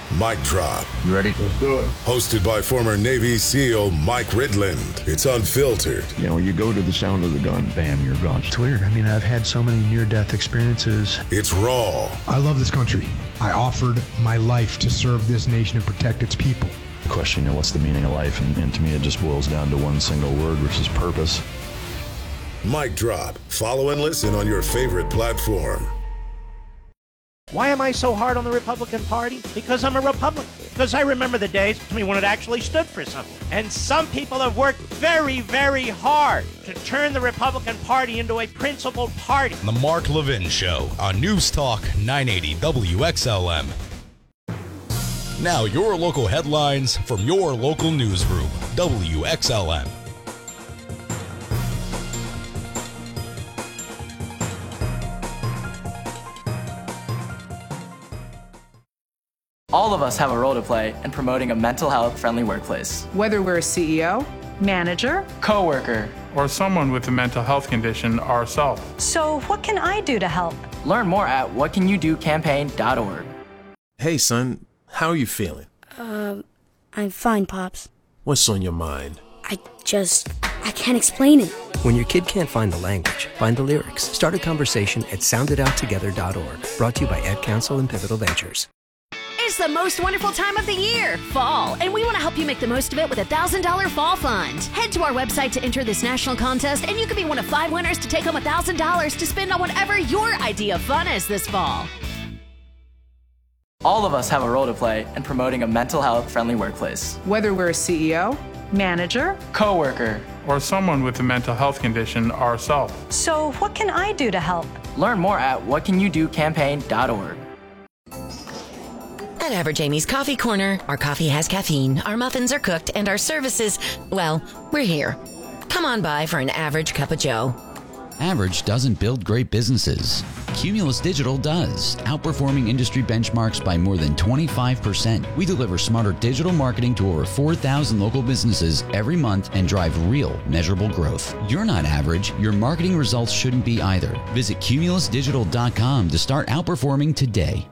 Mic Drop. You ready? Let's do it. Hosted by former Navy SEAL Mike Ridland. It's unfiltered. You know, you go to the sound of the gun, bam, you're gone. It's weird. I mean, I've had so many near-death experiences. It's raw. I love this country. I offered my life to serve this nation and protect its people. The question, you know, what's the meaning of life? And to me, it just boils down to one single word, which is purpose. Mic Drop. Follow and listen on your favorite platform. Why am I so hard on the Republican Party? Because I'm a Republican. Because I remember the days when it actually stood for something. And some people have worked very, very hard to turn the Republican Party into a principled party. The Mark Levin Show on News Talk 980 WXLM. Now your local headlines from your local newsroom, WXLM. All of us have a role to play in promoting a mental health-friendly workplace. Whether we're a CEO, manager, coworker, or someone with a mental health condition ourselves. So what can I do to help? Learn more at whatcanyoudocampaign.org. Hey, son, how are you feeling? I'm fine, Pops. What's on your mind? I can't explain it. When your kid can't find the language, find the lyrics. Start a conversation at soundedouttogether.org. Brought to you by Ad Council and Pivotal Ventures. It's the most wonderful time of the year, fall, and we want to help you make the most of it with a $1,000 fall fund. Head to our website to enter this national contest, and you could be one of 5 winners to take home $1,000 to spend on whatever your idea of fun is this fall. All of us have a role to play in promoting a mental health-friendly workplace. Whether we're a CEO, manager, coworker, or someone with a mental health condition ourselves. So what can I do to help? Learn more at whatcanyoudocampaign.org. At Average Amy's Coffee Corner, our coffee has caffeine, our muffins are cooked, and our services, well, we're here. Come on by for an average cup of joe. Average doesn't build great businesses. Cumulus Digital does, outperforming industry benchmarks by more than 25%. We deliver smarter digital marketing to over 4,000 local businesses every month and drive real, measurable growth. You're not average. Your marketing results shouldn't be either. Visit cumulusdigital.com to start outperforming today.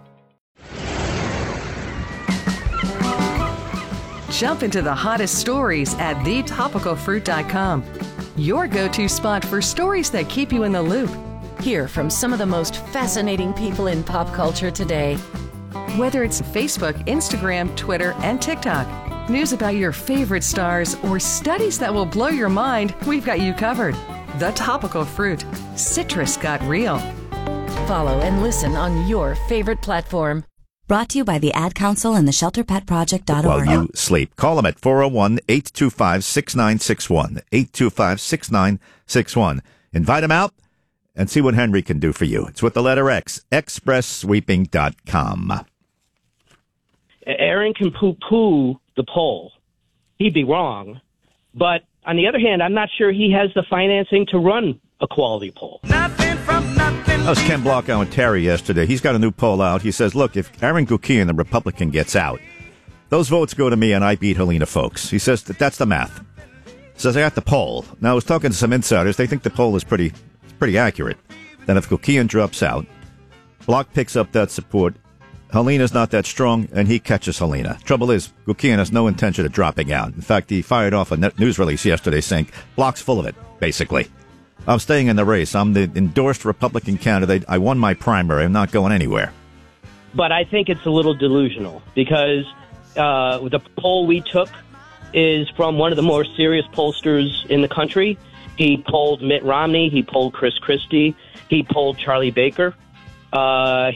Jump into the hottest stories at thetopicalfruit.com. Your go-to spot for stories that keep you in the loop. Hear from some of the most fascinating people in pop culture today. Whether it's Facebook, Instagram, Twitter, and TikTok, news about your favorite stars, or studies that will blow your mind, we've got you covered. The Topical Fruit. Citrus got real. Follow and listen on your favorite platform. Brought to you by the Ad Council and the ShelterPetProject.org. While you sleep, call them at 401-825-6961, 825-6961. Invite them out and see what Henry can do for you. It's with the letter X, expresssweeping.com. Aaron can poo-poo the poll. He'd be wrong. But on the other hand, I'm not sure he has the financing to run a quality poll. That was Ken Block on Terry yesterday. He's got a new poll out. He says, look, if Aaron Guckian, the Republican, gets out, those votes go to me and I beat Helena Folks. He says that's the math. He says, I got the poll. Now, I was talking to some insiders. They think the poll is pretty accurate. Then if Guckian drops out, Block picks up that support, Helena's not that strong, and he catches Helena. Trouble is, Guckian has no intention of dropping out. In fact, he fired off a news release yesterday saying, Block's full of it, basically. I'm staying in the race. I'm the endorsed Republican candidate. I won my primary. I'm not going anywhere. But I think it's a little delusional because the poll we took is from one of the more serious pollsters in the country. He polled Mitt Romney. He polled Chris Christie. He polled Charlie Baker.